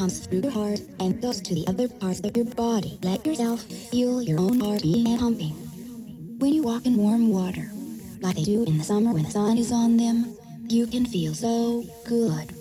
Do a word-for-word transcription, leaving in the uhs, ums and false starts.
comes through your heart and goes to the other parts of your body. Let yourself feel your own heart beating and pumping. When you walk in warm water, like they do in the summer when the sun is on them, you can feel so good.